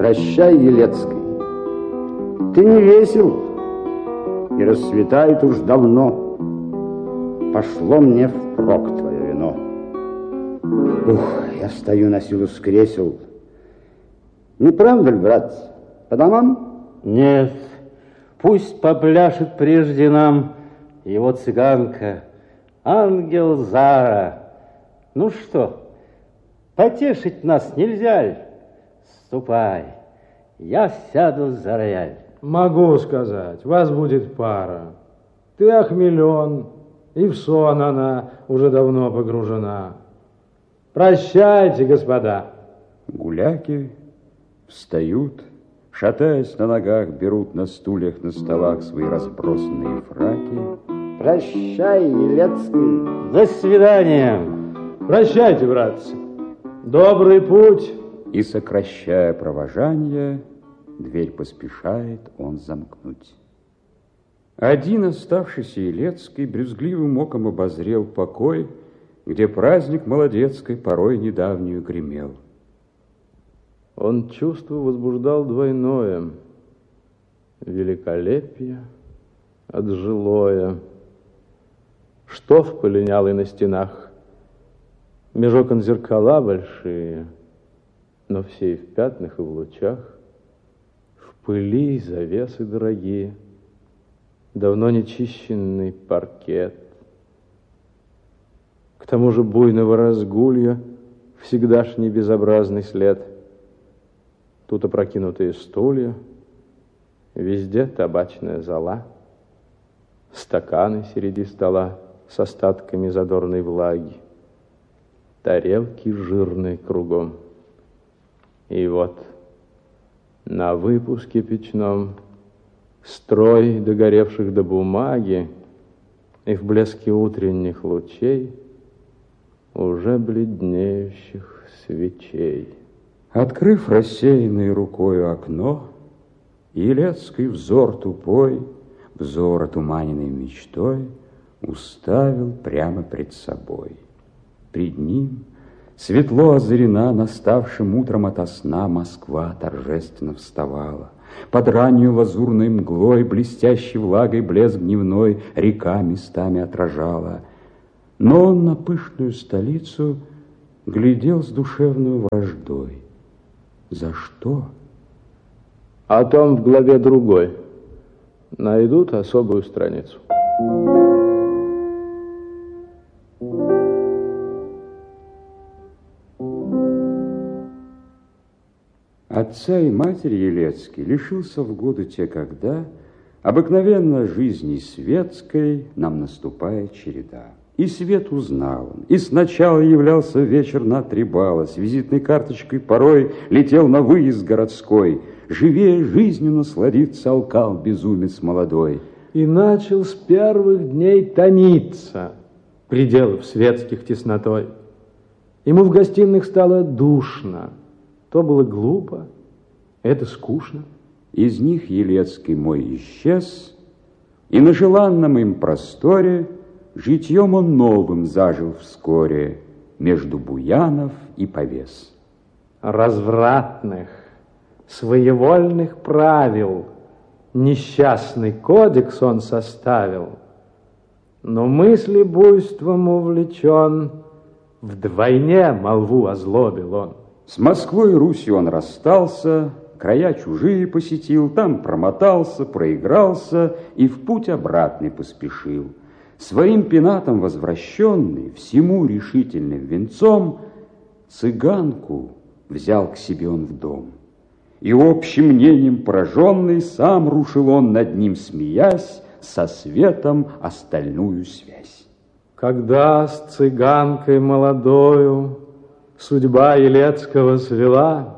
Прощай, Елецкий, ты не весел, и расцветает уж давно. Пошло мне впрок твое вино. Ух, я стою на силу с кресел. Не правда ли, брат, по домам? Нет, пусть попляшет прежде нам его цыганка, ангел Зара. Ну что, потешить нас нельзя ли? Ступай, я сяду за рояль. Могу сказать, вас будет пара. Ты охмелен, и в сон она уже давно погружена. Прощайте, господа. Гуляки встают, шатаясь на ногах, берут на стульях, на столах свои разбросанные фраки. Прощай, Елецкий. До свидания. Прощайте, братцы. Добрый путь. И, сокращая провожанье, дверь поспешает он замкнуть. Один оставшийся Елецкий брюзгливым оком обозрел покой, где праздник молодецкой порой недавнюю гремел. Он чувство возбуждал двойное: великолепие отжилое. Штоф полинялый на стенах, меж окон зеркала большие, но все и в пятнах, и в лучах, в пыли завесы дорогие, давно нечищенный паркет. К тому же буйного разгулья всегдашний безобразный след. Тут опрокинутые стулья, везде табачная зола, стаканы среди стола с остатками задорной влаги, тарелки жирные кругом. И вот на выпуске печном строй догоревших до бумаги, и в блеске утренних лучей уже бледнеющих свечей. Открыв рассеянной рукою окно, Елецкий взор тупой, взор отуманенный мечтой, уставил прямо пред собой. Пред ним светло озарена, наставшим утром ото сна, Москва торжественно вставала. Под раннюю лазурной мглой, блестящей влагой блеск дневной, река местами отражала. Но он на пышную столицу глядел с душевной враждой. За что? О том в главе другой. Найдут особую страницу. Отца и матери Елецкий лишился в годы те, когда обыкновенно жизни светской нам наступает череда. И свет узнал он, и сначала являлся вечер на 3 бала, с визитной карточкой порой летел на выезд городской, живее жизнью насладиться алкал безумец молодой. И начал с первых дней томиться пределов светских теснотой. Ему в гостиных стало душно, то было глупо, это скучно. Из них Елецкий мой исчез, и на желанном им просторе житьем он новым зажил вскоре между буянов и повес. Развратных, своевольных правил несчастный кодекс он составил, но мысли буйством увлечен, вдвойне молву озлобил он. С Москвой и Русью он расстался, края чужие посетил, там промотался, проигрался и в путь обратный поспешил. Своим пенатом возвращенный, всему решительным венцом, цыганку взял к себе он в дом. И общим мнением пораженный сам рушил он над ним, смеясь, со светом остальную связь. Когда с цыганкой молодою судьба Елецкого свела,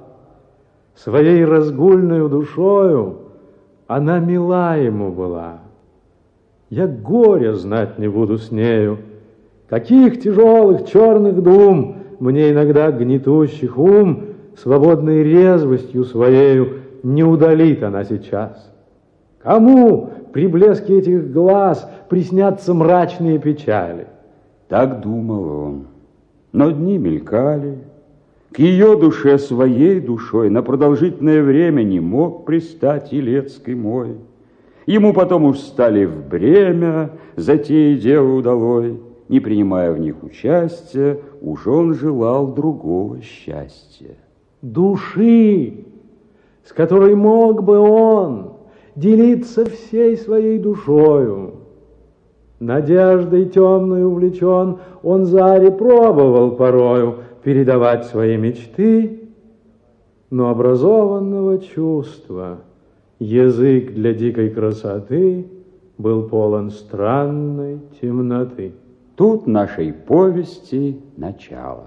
своей разгульною душою она мила ему была. Я горя знать не буду с нею, каких тяжелых черных дум, мне иногда гнетущих ум, свободной резвостью своею не удалит она сейчас. Кому при блеске этих глаз приснятся мрачные печали? Так думал он, но дни мелькали, К ее душе своей душой на продолжительное время не мог пристать Елецкий мой. Ему потом уж стали в бремя затеи дела удалой. Не принимая в них участия, уж он желал другого счастья. Души, с которой мог бы он делиться всей своей душою. Надеждой темной увлечен, он Заре пробовал порою передавать свои мечты, но образованного чувства язык для дикой красоты был полон странной темноты. Тут нашей повести начало.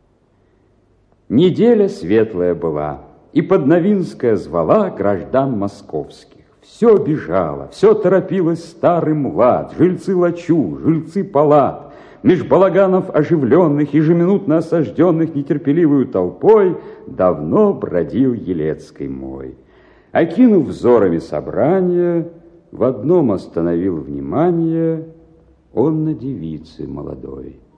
Неделя светлая была, и Подновинская звала граждан московских. Все бежало, все торопилось старый млад, жильцы лачуг, жильцы палат. Меж балаганов оживленных, ежеминутно осажденных нетерпеливую толпой, давно бродил Елецкий мой. Окинув взорами собрания, в одном остановил внимание он на девице молодой.